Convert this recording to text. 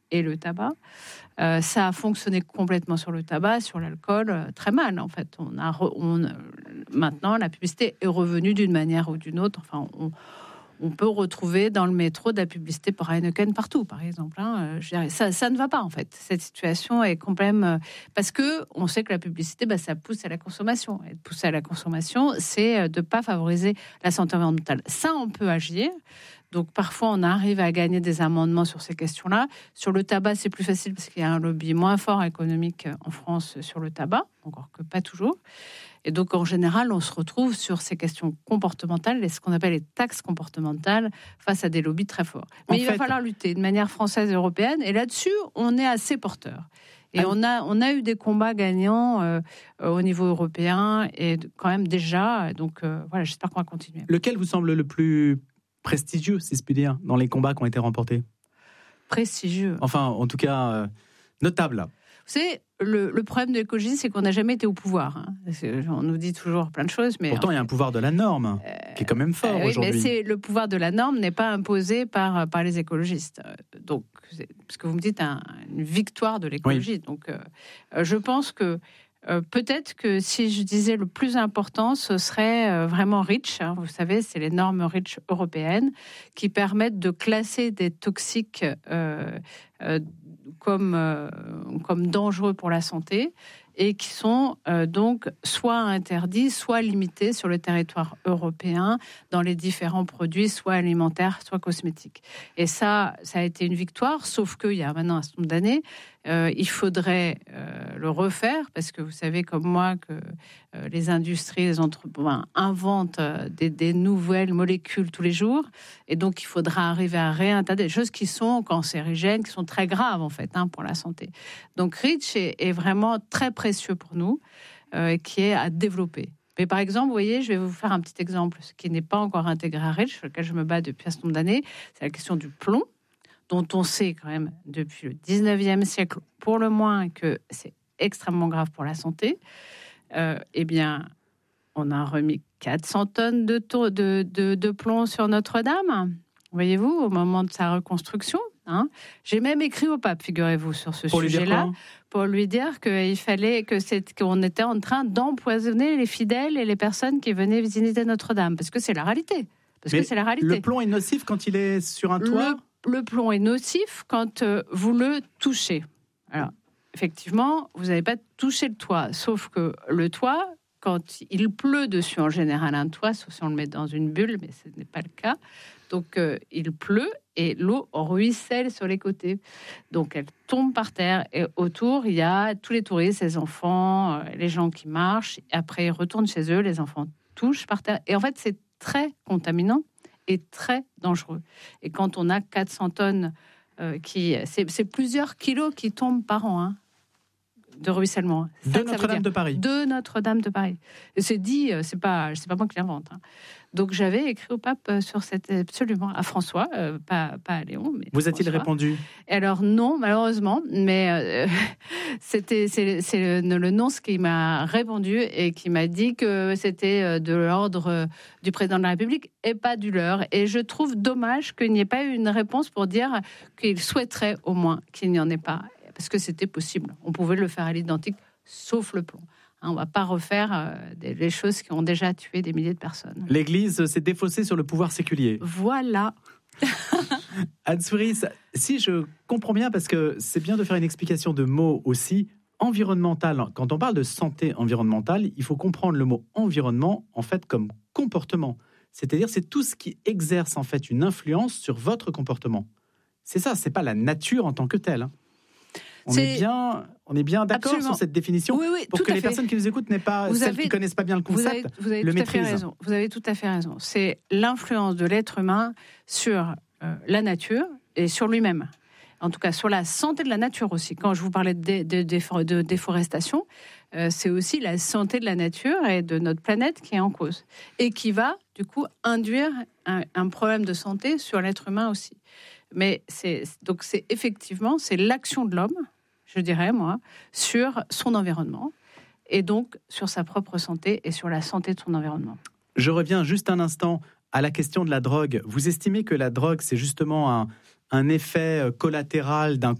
et le tabac. Ça a fonctionné complètement sur le tabac, sur l'alcool, très mal en fait. Maintenant, la publicité est revenue d'une manière ou d'une autre. Enfin, on peut retrouver dans le métro de la publicité pour Heineken partout, par exemple. Je dirais, ça ne va pas en fait. Cette situation est quand même parce que on sait que la publicité, ça pousse à la consommation. Et de pousser à la consommation, c'est de pas favoriser la santé environnementale. Ça, on peut agir. Donc, parfois, on arrive à gagner des amendements sur ces questions-là. Sur le tabac, c'est plus facile parce qu'il y a un lobby moins fort économique en France sur le tabac, encore que pas toujours. Et donc, en général, on se retrouve sur ces questions comportementales, ce qu'on appelle les taxes comportementales, face à des lobbies très forts. Mais il va falloir lutter de manière française et européenne. Et là-dessus, on est assez porteur. Et on a eu des combats gagnants au niveau européen et quand même déjà. Donc, voilà, j'espère qu'on va continuer. Lequel vous semble le plus prestigieux, si je puis dire, dans les combats qui ont été remportés? Prestigieux. Enfin, en tout cas, notable. Vous savez, le problème de l'écologie, c'est qu'on n'a jamais été au pouvoir. On nous dit toujours plein de choses. Mais pourtant, il y a un pouvoir de la norme qui est quand même fort aujourd'hui. Mais le pouvoir de la norme n'est pas imposé par les écologistes. Donc, parce que vous me dites une victoire de l'écologie. Oui. Donc, je pense que peut-être que si je disais le plus important, ce serait vraiment REACH. Vous savez, c'est les normes REACH européennes qui permettent de classer des toxiques comme dangereux pour la santé et qui sont donc soit interdits, soit limités sur le territoire européen dans les différents produits, soit alimentaires, soit cosmétiques. Et ça a été une victoire, sauf qu'il y a maintenant un certain nombre d'années, il faudrait le refaire, parce que vous savez comme moi que les industries, les entreprises inventent des nouvelles molécules tous les jours, et donc il faudra arriver à réintégrer des choses qui sont cancérigènes, qui sont très graves en fait pour la santé. Donc REACH est vraiment très précieux pour nous, qui est à développer. Mais par exemple, vous voyez, je vais vous faire un petit exemple, ce qui n'est pas encore intégré à REACH, sur lequel je me bats depuis un certain nombre d'années, c'est la question du plomb, dont on sait quand même depuis le 19e siècle, pour le moins, que c'est extrêmement grave pour la santé. Eh bien, on a remis 400 tonnes de plomb sur Notre-Dame, voyez-vous, au moment de sa reconstruction. J'ai même écrit au pape, figurez-vous, sur ce sujet-là, pour lui dire qu'il fallait qu'on était en train d'empoisonner les fidèles et les personnes qui venaient visiter Notre-Dame, parce que c'est la réalité. Le plomb est nocif quand il est sur un toit. Le plomb est nocif quand vous le touchez. Alors, effectivement, vous n'avez pas touché le toit, sauf que le toit, quand il pleut dessus, en général, un toit, sauf si on le met dans une bulle, mais ce n'est pas le cas. Donc, il pleut et l'eau ruisselle sur les côtés. Donc, elle tombe par terre et autour, il y a tous les touristes, les enfants, les gens qui marchent. Et après, ils retournent chez eux, les enfants touchent par terre. Et en fait, c'est très contaminant et très dangereux. Et quand on a 400 tonnes, c'est plusieurs kilos qui tombent par an, de ruissellement. De Notre-Dame de Paris. De Notre-Dame de Paris. Et c'est dit, c'est pas moi qui l'invente. Donc j'avais écrit au pape sur cette, absolument, à François, pas à Léon. Mais vous a-t-il répondu? Alors non, malheureusement, mais c'est le nonce qui m'a répondu et qui m'a dit que c'était de l'ordre du président de la République et pas du leur. Et je trouve dommage qu'il n'y ait pas eu une réponse pour dire qu'il souhaiterait au moins qu'il n'y en ait pas. Parce que c'était possible. On pouvait le faire à l'identique, sauf le plomb. On ne va pas refaire les choses qui ont déjà tué des milliers de personnes. L'Église s'est défaussée sur le pouvoir séculier. Voilà. Anne Souris, si je comprends bien, parce que c'est bien de faire une explication de mots aussi, environnemental. Quand on parle de santé environnementale, il faut comprendre le mot environnement, en fait, comme comportement. C'est-à-dire, c'est tout ce qui exerce, en fait, une influence sur votre comportement. C'est ça, c'est pas la nature en tant que telle. On est bien d'accord Absolument. Sur cette définition, oui, pour que les personnes qui nous écoutent qui ne connaissent pas bien le concept le maîtrisent. Vous avez tout à fait raison. C'est l'influence de l'être humain sur la nature et sur lui-même. En tout cas, sur la santé de la nature aussi. Quand je vous parlais de déforestation, c'est aussi la santé de la nature et de notre planète qui est en cause. Et qui va, du coup, induire un problème de santé sur l'être humain aussi. Mais c'est effectivement l'action de l'homme, je dirais moi, sur son environnement et donc sur sa propre santé et sur la santé de son environnement. Je reviens juste un instant à la question de la drogue. Vous estimez que la drogue, c'est justement un effet collatéral d'un